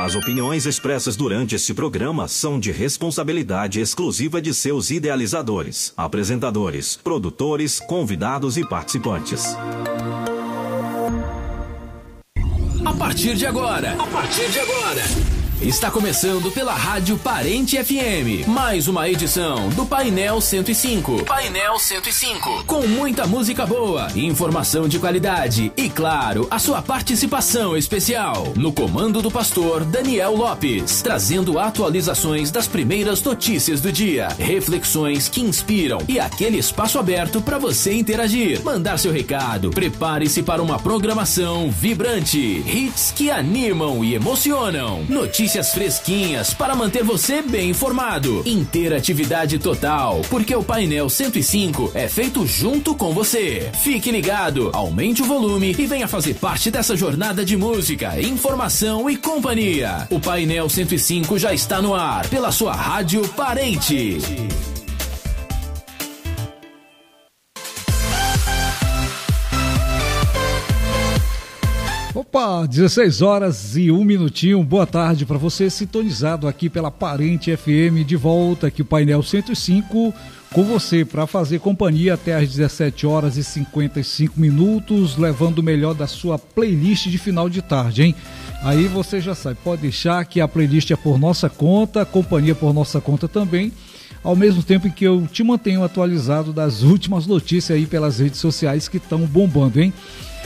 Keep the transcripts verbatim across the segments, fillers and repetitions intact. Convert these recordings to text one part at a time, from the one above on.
As opiniões expressas durante este programa são de responsabilidade exclusiva de seus idealizadores, apresentadores, produtores, convidados e participantes. A partir de agora, a partir de agora, está começando pela Rádio Parente F M, mais uma edição do Painel cento e cinco. Painel cento e cinco, com muita música boa, informação de qualidade e, claro, a sua participação especial. No comando do pastor Daniel Lopes, trazendo atualizações das primeiras notícias do dia, reflexões que inspiram e aquele espaço aberto para você interagir, mandar seu recado. Prepare-se para uma programação vibrante, hits que animam e emocionam, notícias Notícias fresquinhas para manter você bem informado. Interatividade total, porque o Painel cento e cinco é feito junto com você. Fique ligado, aumente o volume e venha fazer parte dessa jornada de música, informação e companhia. O Painel cento e cinco já está no ar pela sua Rádio Parente. Opa, dezesseis horas e um minutinho, boa tarde para você, sintonizado aqui pela Parente F M, de volta aqui o Painel cento e cinco, com você para fazer companhia até às dezessete horas e cinquenta e cinco minutos, levando o melhor da sua playlist de final de tarde, hein? Aí você já sabe, pode deixar que a playlist é por nossa conta, a companhia por nossa conta também, ao mesmo tempo em que eu te mantenho atualizado das últimas notícias aí pelas redes sociais que estão bombando, hein?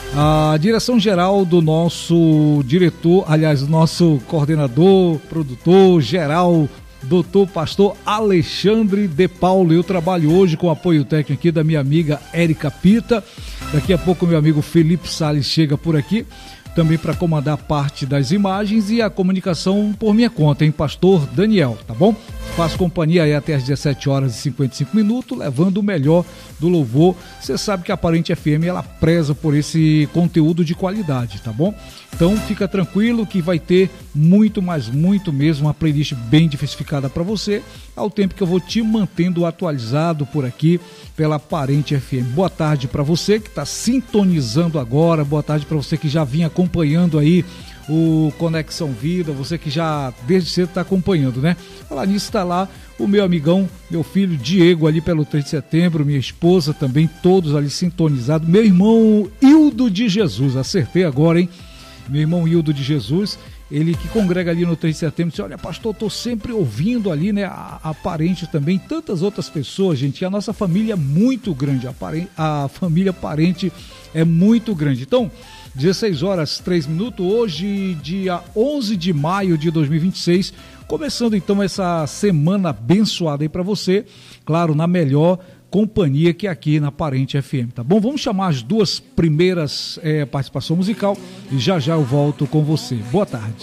A direção-geral do nosso diretor, aliás, do nosso coordenador, produtor geral, doutor pastor Alexandre de Paulo. Eu trabalho hoje com o apoio técnico aqui da minha amiga Érica Pita. Daqui a pouco meu amigo Felipe Salles chega por aqui, também para comandar parte das imagens e a comunicação por minha conta, hein, pastor Daniel, tá bom? Faço companhia aí até às dezessete horas e cinquenta e cinco minutos, levando o melhor do louvor. Você sabe que a Parente F M, ela preza por esse conteúdo de qualidade, tá bom? Então fica tranquilo que vai ter muito, mas muito mesmo, uma playlist bem diversificada para você, ao tempo que eu vou te mantendo atualizado por aqui pela Parente F M. Boa tarde para você que está sintonizando agora, boa tarde para você que já vinha acompanhando aí o Conexão Vida, você que já desde cedo está acompanhando, né? Falar nisso, está lá o meu amigão, meu filho Diego ali pelo três de setembro, minha esposa também, todos ali sintonizados, meu irmão Hildo de Jesus, acertei agora, hein? Meu irmão Hildo de Jesus, ele que congrega ali no três de setembro, disse, olha pastor, estou sempre ouvindo ali, né, a, a Parente também, tantas outras pessoas, gente, e a nossa família é muito grande, a, parente, a família Parente é muito grande. Então, dezesseis horas, três minutos, hoje, dia onze de maio de dois mil e vinte e seis, começando então essa semana abençoada aí para você, claro, na melhor companhia que é aqui na Parente F M, tá bom? Vamos chamar as duas primeiras é, participações musical e já já eu volto com você. Boa tarde.